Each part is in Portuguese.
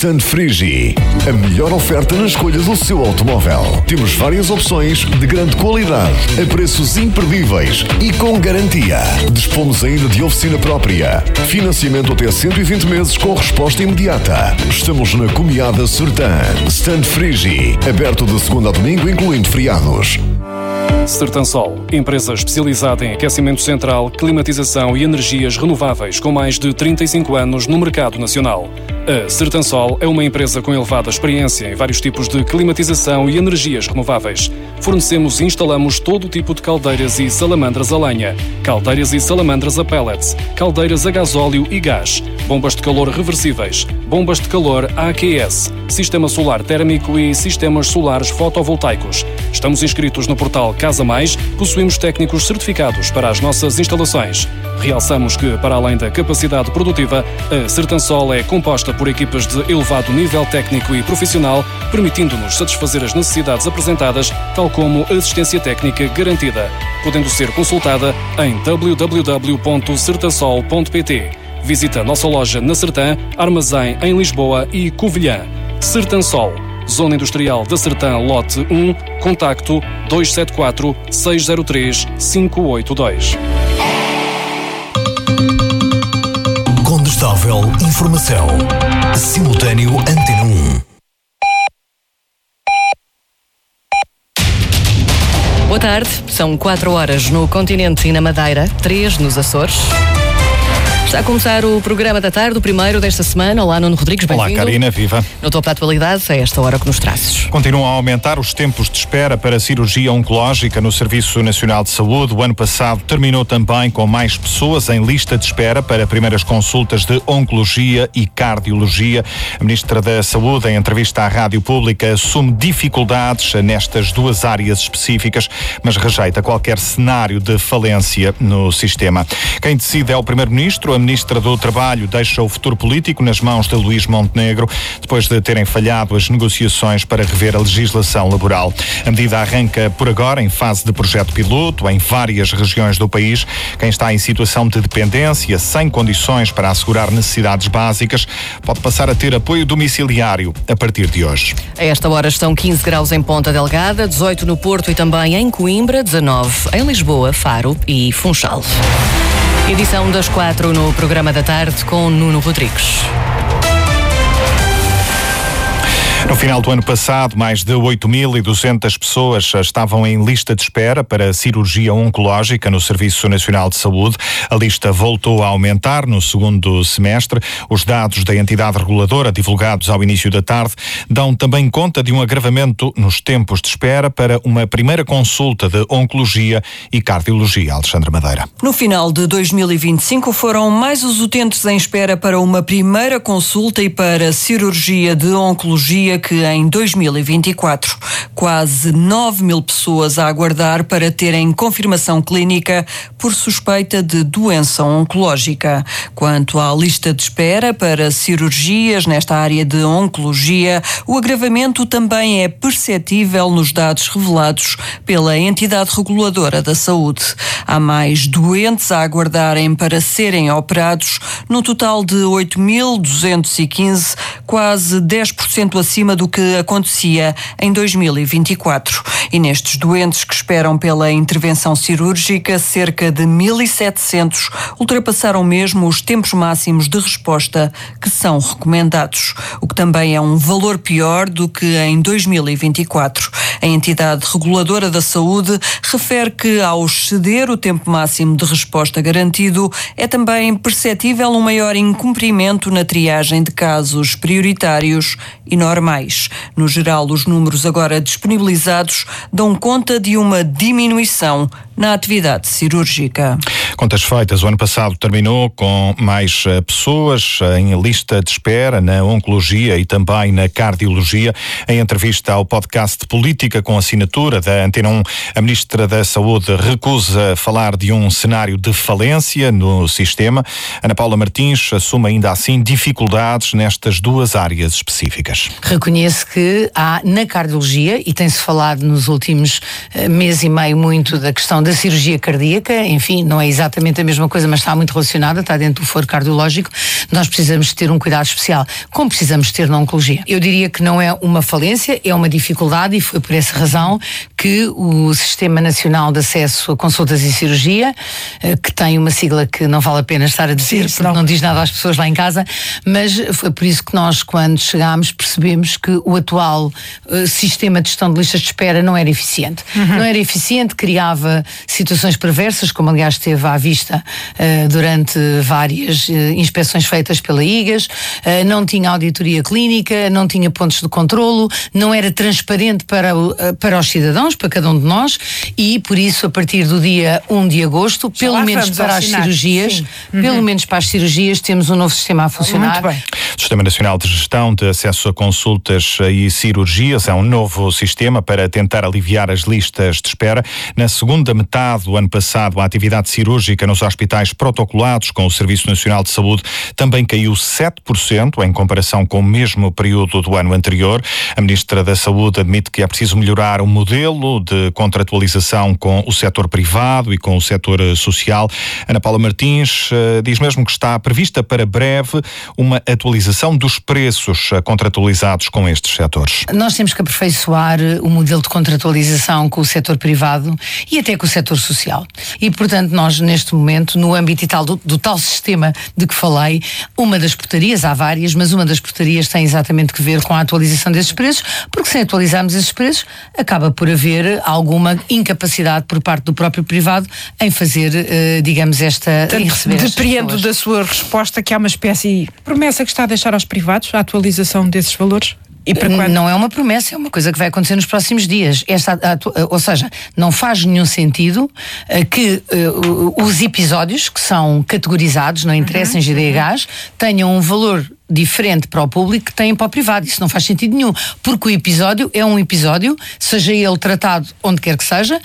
Stand Frigi, a melhor oferta na escolha do seu automóvel. Temos várias opções de grande qualidade, a preços imperdíveis e com garantia. Dispomos ainda de oficina própria. Financiamento até 120 meses com resposta imediata. Estamos na Comiada Sertã. Stand Frigi, aberto de segunda a domingo, incluindo feriados. Sertansol, empresa especializada em aquecimento central, climatização e energias renováveis com mais de 35 anos no mercado nacional. A Sertansol é uma empresa com elevada experiência em vários tipos de climatização e energias renováveis. Fornecemos e instalamos todo tipo de caldeiras e salamandras a lenha, caldeiras e salamandras a pellets, caldeiras a gasóleo e gás, bombas de calor reversíveis, bombas de calor AQS, sistema solar térmico e sistemas solares fotovoltaicos. Estamos inscritos no portal Casa Mais, possuímos técnicos certificados para as nossas instalações. Realçamos que, para além da capacidade produtiva, a Sertansol é composta por equipas de elevado nível técnico e profissional, permitindo-nos satisfazer as necessidades apresentadas, tal como assistência técnica garantida, podendo ser consultada em www.sertansol.pt. Visita a nossa loja na Sertã, armazém em Lisboa e Covilhã. Sertansol, Zona Industrial da Sertã, Lote 1, contacto 274 603 582. Condestável Informação. Simultâneo Antena 1. Boa tarde, são 4 horas no continente e na Madeira, 3 nos Açores. Está a começar o programa da tarde, o primeiro desta semana. Olá, Nuno Rodrigues, bem-vindo. Olá, Karina, viva. No topo da atualidade, é esta hora que nos trazes. Continuam a aumentar os tempos de espera para cirurgia oncológica no Serviço Nacional de Saúde. O ano passado terminou também com mais pessoas em lista de espera para primeiras consultas de oncologia e cardiologia. A Ministra da Saúde, em entrevista à Rádio Pública, assume dificuldades nestas duas áreas específicas, mas rejeita qualquer cenário de falência no sistema. Quem decide é o Primeiro-Ministro. A Ministra do Trabalho deixa o futuro político nas mãos de Luís Montenegro, depois de terem falhado as negociações para rever a legislação laboral. A medida arranca por agora em fase de projeto piloto em várias regiões do país. Quem está em situação de dependência, sem condições para assegurar necessidades básicas, pode passar a ter apoio domiciliário a partir de hoje. A esta hora estão 15 graus em Ponta Delgada, 18 no Porto e também em Coimbra, 19 em Lisboa, Faro e Funchal. Edição das 4 no programa da tarde com Nuno Rodrigues. No final do ano passado, mais de 8.200 pessoas estavam em lista de espera para cirurgia oncológica no Serviço Nacional de Saúde. A lista voltou a aumentar no segundo semestre. Os dados da entidade reguladora, divulgados ao início da tarde, dão também conta de um agravamento nos tempos de espera para uma primeira consulta de oncologia e cardiologia. Alexandra Madeira. No final de 2025, foram mais os utentes em espera para uma primeira consulta e para cirurgia de oncologia que em 2024. Quase 9.000 pessoas a aguardar para terem confirmação clínica por suspeita de doença oncológica. Quanto à lista de espera para cirurgias nesta área de oncologia, o agravamento também é perceptível nos dados revelados pela entidade reguladora da saúde. Há mais doentes a aguardarem para serem operados, num total de 8.215, quase 10% acima do que acontecia em 2024. E nestes doentes que esperam pela intervenção cirúrgica, cerca de 1.700 ultrapassaram mesmo os tempos máximos de resposta que são recomendados, o que também é um valor pior do que em 2024. A entidade reguladora da saúde refere que, ao exceder o tempo máximo de resposta garantido, é também perceptível um maior incumprimento na triagem de casos prioritários e normais. No geral, os números agora disponibilizados dão conta de uma diminuição na atividade cirúrgica. Contas feitas, o ano passado terminou com mais pessoas em lista de espera na oncologia e também na cardiologia. Em entrevista ao podcast político Política com assinatura da Antena 1. A Ministra da Saúde recusa falar de um cenário de falência no sistema. Ana Paula Martins assume ainda assim dificuldades nestas duas áreas específicas. Reconheço que há na cardiologia, e tem-se falado nos últimos mês e meio muito da questão da cirurgia cardíaca, enfim, não é exatamente a mesma coisa, mas está muito relacionada, está dentro do foro cardiológico. Nós precisamos ter um cuidado especial, como precisamos ter na oncologia. Eu diria que não é uma falência, é uma dificuldade, e foi por essa razão que o Sistema Nacional de Acesso a Consultas e Cirurgia, que tem uma sigla que não vale a pena estar a dizer, porque não diz nada às pessoas lá em casa, mas foi por isso que nós, quando chegámos, percebemos que o atual sistema de gestão de listas de espera não era eficiente. Não era eficiente, criava situações perversas, como aliás esteve à vista durante várias inspeções feitas pela IGAS, não tinha auditoria clínica, não tinha pontos de controlo, não era transparente para os cidadãos, para cada um de nós, e por isso, a partir do dia 1 de agosto, pelo menos para as cirurgias, pelo menos para as cirurgias, temos um novo sistema a funcionar. Muito bem. O Sistema Nacional de Gestão de Acesso a Consultas e Cirurgias é um novo sistema para tentar aliviar as listas de espera. Na segunda metade do ano passado, a atividade cirúrgica nos hospitais protocolados com o Serviço Nacional de Saúde também caiu 7% em comparação com o mesmo período do ano anterior. A Ministra da Saúde admite que é preciso melhorar o modelo de contratualização com o setor privado e com o setor social. Ana Paula Martins diz mesmo que está prevista para breve uma atualização dos preços contratualizados com estes setores. Nós temos que aperfeiçoar o modelo de contratualização com o setor privado e até com o setor social. E, portanto, nós neste momento, no âmbito do tal sistema de que falei, uma das portarias, há várias, mas uma das portarias tem exatamente que ver com a atualização desses preços, porque se atualizarmos esses preços, acaba por haver alguma incapacidade por parte do próprio privado em fazer, digamos, em receber. Depreendo da sua resposta que há uma espécie de promessa que está a deixar aos privados a atualização desses valores? E para quando? Não é uma promessa, é uma coisa que vai acontecer nos próximos dias. Ou seja, não faz nenhum sentido que os episódios que são categorizados, não interessa em GDHs, tenham um valor diferente para o público que têm para o privado. Isso não faz sentido nenhum, porque o episódio é um episódio, seja ele tratado onde quer que seja,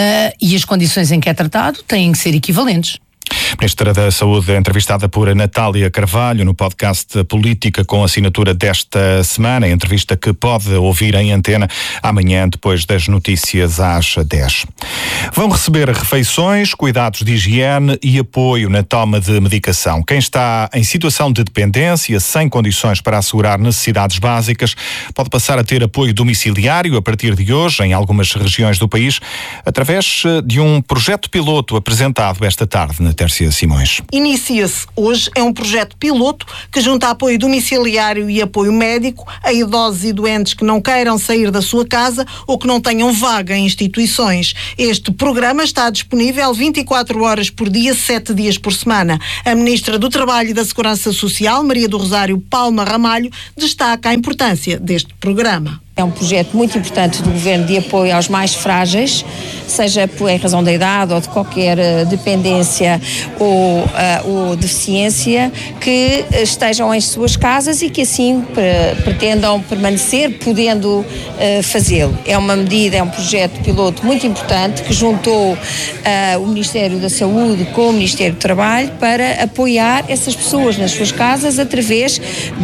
e as condições em que é tratado têm que ser equivalentes. Ministra da Saúde é entrevistada por Natália Carvalho no podcast Política com assinatura desta semana, entrevista que pode ouvir em antena amanhã depois das notícias às 10. Vão receber refeições, cuidados de higiene e apoio na toma de medicação. Quem está em situação de dependência, sem condições para assegurar necessidades básicas, pode passar a ter apoio domiciliário a partir de hoje em algumas regiões do país, através de um projeto piloto apresentado esta tarde na Tércia Simões. Inicia-se hoje, é um projeto piloto que junta apoio domiciliário e apoio médico a idosos e doentes que não queiram sair da sua casa ou que não tenham vaga em instituições. Este programa está disponível 24 horas por dia, 7 dias por semana. A Ministra do Trabalho e da Segurança Social, Maria do Rosário Palma Ramalho, destaca a importância deste programa. É um projeto muito importante do Governo de apoio aos mais frágeis, seja por razão da idade ou de qualquer dependência ou deficiência, que estejam em suas casas e que assim pretendam permanecer podendo fazê-lo. É uma medida, é um projeto piloto muito importante que juntou o Ministério da Saúde com o Ministério do Trabalho para apoiar essas pessoas nas suas casas através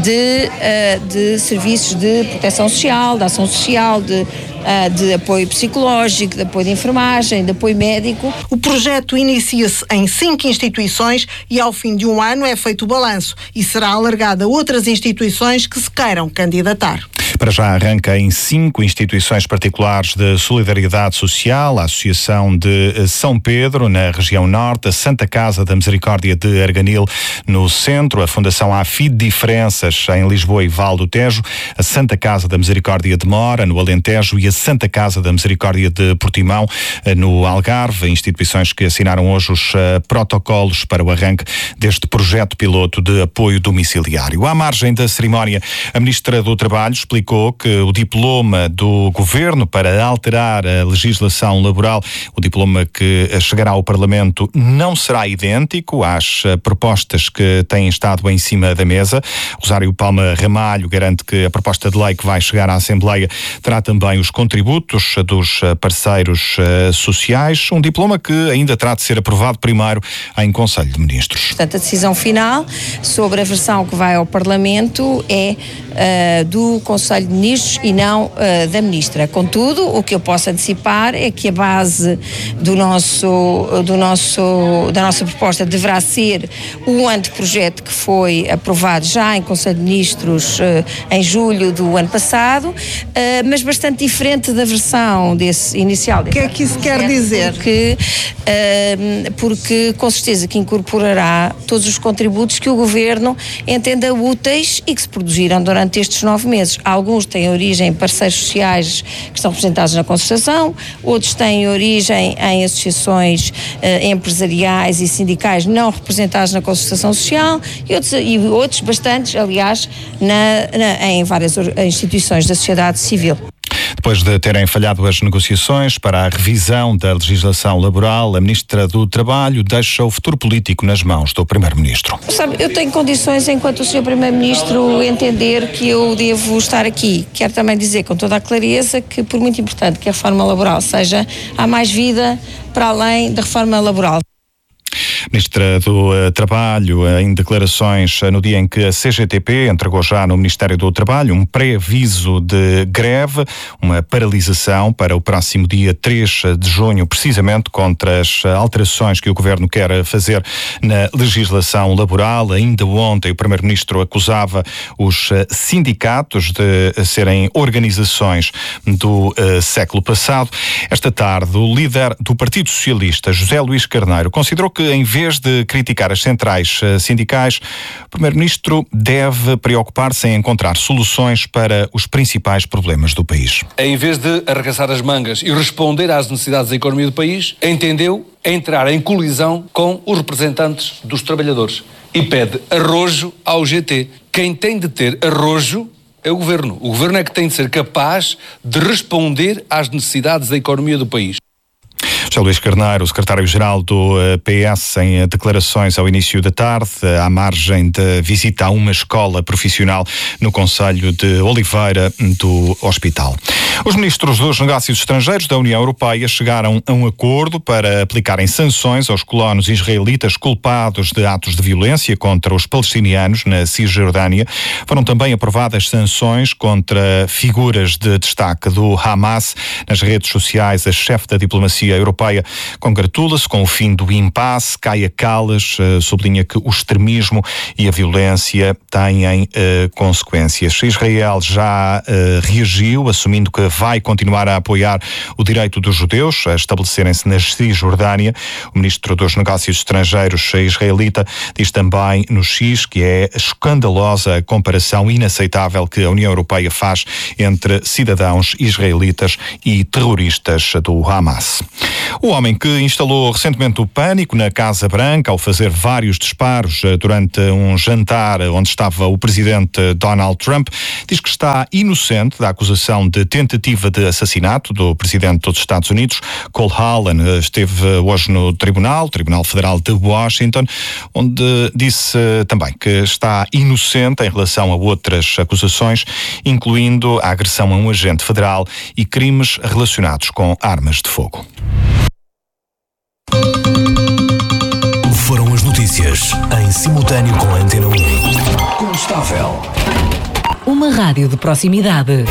de serviços de proteção social, de ação social, de apoio psicológico, de apoio de enfermagem, de apoio médico. O projeto inicia-se em 5 instituições e ao fim de um ano é feito o balanço e será alargado a outras instituições que se queiram candidatar. Para já arranca em 5 instituições particulares de solidariedade social, a Associação de São Pedro, na região norte, a Santa Casa da Misericórdia de Arganil, no centro, a Fundação AFID Diferenças, em Lisboa e Val do Tejo, a Santa Casa da Misericórdia de Mora, no Alentejo, e a Santa Casa da Misericórdia de Portimão, no Algarve, instituições que assinaram hoje os protocolos para o arranque deste projeto piloto de apoio domiciliário. À margem da cerimónia, a Ministra do Trabalho explicou explicou que o diploma do Governo para alterar a legislação laboral, o diploma que chegará ao Parlamento, não será idêntico às propostas que têm estado em cima da mesa. Rosário Palma Ramalho garante que a proposta de lei que vai chegar à Assembleia terá também os contributos dos parceiros sociais, um diploma que ainda terá de ser aprovado primeiro em Conselho de Ministros. Portanto, a decisão final sobre a versão que vai ao Parlamento é do Conselho de Ministros e não da Ministra. Contudo, o que eu posso antecipar é que a base da nossa proposta deverá ser o anteprojeto que foi aprovado já em Conselho de Ministros em julho do ano passado, mas bastante diferente da versão inicial. O que é que isso quer dizer? Porque com certeza que incorporará todos os contributos que o Governo entenda úteis e que se produziram durante estes 9 meses. Alguns têm origem em parceiros sociais que estão representados na concertação, outros têm origem em associações empresariais e sindicais não representados na concertação social e outros bastantes, aliás, em várias instituições da sociedade civil. Depois de terem falhado as negociações para a revisão da legislação laboral, a Ministra do Trabalho deixa o futuro político nas mãos do Primeiro-Ministro. Sabe, eu tenho condições, enquanto o Sr. Primeiro-Ministro entender que eu devo estar aqui. Quero também dizer com toda a clareza que, por muito importante que a reforma laboral seja, há mais vida para além da reforma laboral. Ministra do Trabalho, em declarações no dia em que a CGTP entregou já no Ministério do Trabalho um pré-aviso de greve, uma paralisação para o próximo dia 3 de junho, precisamente contra as alterações que o Governo quer fazer na legislação laboral. Ainda ontem o Primeiro-Ministro acusava os sindicatos de serem organizações do século passado. Esta tarde, o líder do Partido Socialista, José Luís Carneiro, considerou que, em vez de criticar as centrais sindicais, o Primeiro-Ministro deve preocupar-se em encontrar soluções para os principais problemas do país. Em vez de arregaçar as mangas e responder às necessidades da economia do país, entendeu entrar em colisão com os representantes dos trabalhadores e pede arrojo ao GT. Quem tem de ter arrojo é o Governo. O Governo é que tem de ser capaz de responder às necessidades da economia do país. José Luís Carneiro, o secretário-geral do PS, em declarações ao início da tarde, à margem da visita a uma escola profissional no concelho de Oliveira do Hospital. Os ministros dos Negócios Estrangeiros da União Europeia chegaram a um acordo para aplicarem sanções aos colonos israelitas culpados de atos de violência contra os palestinianos na Cisjordânia. Foram também aprovadas sanções contra figuras de destaque do Hamas. Nas redes sociais, a chefe da diplomacia europeia congratula-se com o fim do impasse. Kaja Kallas sublinha que o extremismo e a violência têm consequências. Israel já reagiu, assumindo que vai continuar a apoiar o direito dos judeus a estabelecerem-se na Cisjordânia. O ministro dos Negócios Estrangeiros israelita diz também no X que é escandalosa a comparação inaceitável que a União Europeia faz entre cidadãos israelitas e terroristas do Hamas. O homem que instalou recentemente o pânico na Casa Branca ao fazer vários disparos durante um jantar onde estava o presidente Donald Trump diz que está inocente da acusação de tentativa de assassinato do presidente dos Estados Unidos. Cole Allen esteve hoje no Tribunal Federal de Washington, onde disse também que está inocente em relação a outras acusações, incluindo a agressão a um agente federal e crimes relacionados com armas de fogo. Foram as notícias em simultâneo com a Antena 1. Constável. Uma rádio de proximidade.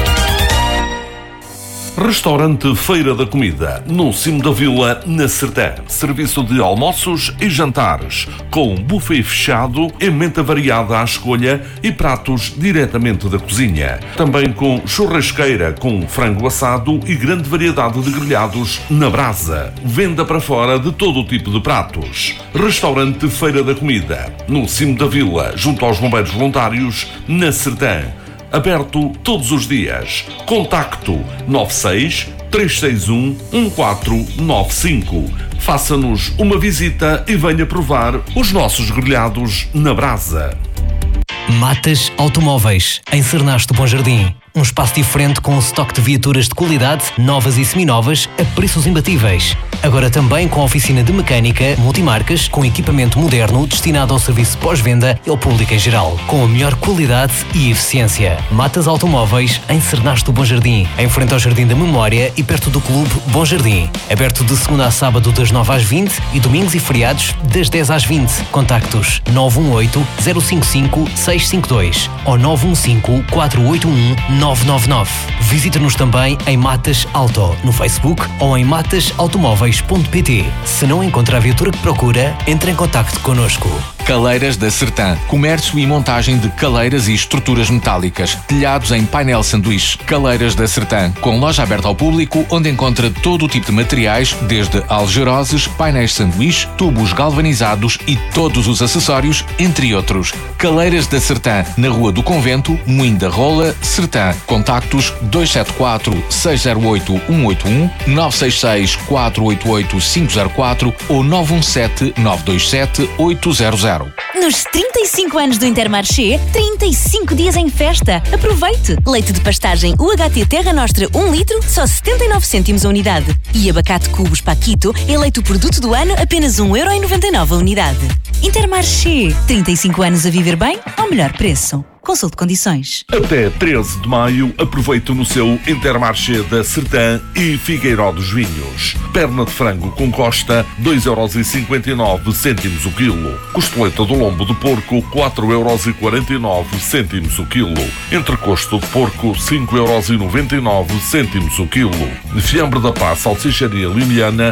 Restaurante Feira da Comida, no cimo da vila, na Sertã. Serviço de almoços e jantares, com buffet fechado, emenda variada à escolha e pratos diretamente da cozinha. Também com churrasqueira, com frango assado e grande variedade de grelhados na brasa. Venda para fora de todo o tipo de pratos. Restaurante Feira da Comida, no cimo da vila, junto aos bombeiros voluntários, na Sertã. Aberto todos os dias. Contacto 96 361 1495. Faça-nos uma visita e venha provar os nossos grelhados na brasa. Matas Automóveis, em Cernaste do Bom Jardim. um espaço diferente com um estoque de viaturas de qualidade, novas e seminovas, a preços imbatíveis. Agora também com a oficina de mecânica multimarcas, com equipamento moderno destinado ao serviço pós-venda e ao público em geral, com a melhor qualidade e eficiência. Matas Automóveis, em Cernaste do Bom Jardim, em frente ao Jardim da Memória e perto do Clube Bom Jardim. Aberto de segunda a sábado das 9 às 20 e domingos e feriados das 10 às 20. Contactos 918-055-652 ou 915-481-999. Visita-nos também em Matas Auto, no Facebook ou em matasautomóveis.pt. Se não encontra a viatura que procura, entre em contacto connosco. Caleiras da Sertã. Comércio e montagem de caleiras e estruturas metálicas. Telhados em painel sanduíche. Caleiras da Sertã. Com loja aberta ao público, onde encontra todo o tipo de materiais, desde algeroses, painéis sanduíche, tubos galvanizados e todos os acessórios, entre outros. Caleiras da Sertã. Na Rua do Convento, Moinho da Rola, Sertã. Contactos 274-608-181, 966-488-504 ou 917-927-800. Nos 35 anos do Intermarché, 35 dias em festa. Aproveite! Leite de pastagem UHT Terra Nostra 1 litro, só 79 cêntimos a unidade. E abacate Cubos Paquito, eleito produto do ano, apenas 1,99€ a unidade. Intermarché, 35 anos a viver bem ao melhor preço. Consulte condições. Até 13 de maio, aproveite no seu Intermarché da Sertã e Figueiró dos Vinhos. Perna de frango com costa, 2,59€ o quilo. Costeleta do lombo de porco, 4,49€ o quilo. Entrecosto de porco, 5,99€ o quilo. Fiambre da Paz Salsicharia Limiana,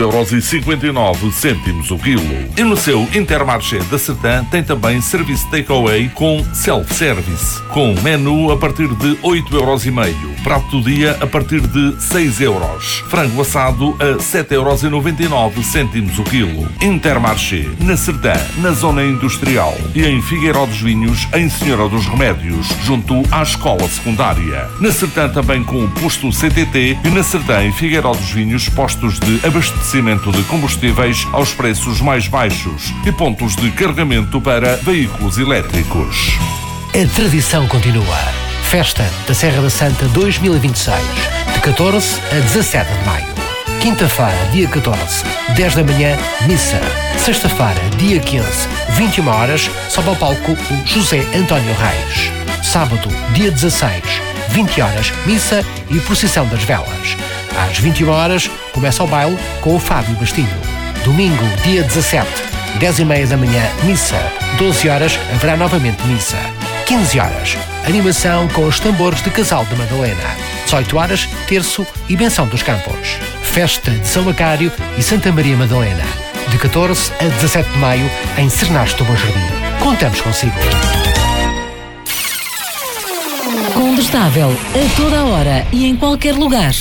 8,59€ o quilo. E no seu Intermarché da Sertã tem também serviço takeaway com self-service, com menu a partir de 8,5€, prato do dia a partir de 6€, frango assado a 7,99€ o quilo. Intermarché, na Sertã, na zona industrial e em Figueiró dos Vinhos, em Senhora dos Remédios, junto à escola secundária. Na Sertã também com o posto CTT e na Sertã em Figueiró dos Vinhos, postos de abastecimento de combustíveis aos preços mais baixos e pontos de carregamento para veículos elétricos. A tradição continua. Festa da Serra da Santa 2026, de 14 a 17 de maio. Quinta-feira, dia 14, 10 da manhã, missa. Sexta-feira, dia 15, 21h, sobe ao palco o José António Reis. Sábado, dia 16, 20h, missa e procissão das velas. Às 21h, começa o baile com o Fábio Bastilho. Domingo, dia 17, 10h30 da manhã, missa. 12h, haverá novamente missa. 15h, animação com os tambores de Casal de Madalena. 18h, terço e benção dos campos. Festa de São Macário e Santa Maria Madalena, de 14 a 17 de maio, em Cernaste do Bom Jardim. Contamos consigo. Combustável, a toda a hora e em qualquer lugar.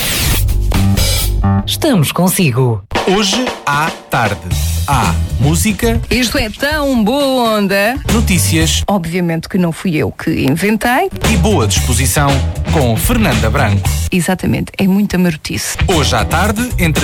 Estamos consigo. Hoje à tarde. Há música. Isto é tão boa onda. Notícias. Obviamente que não fui eu que inventei. E boa disposição com Fernanda Branco. Exatamente, é muita marotice. Hoje à tarde, entre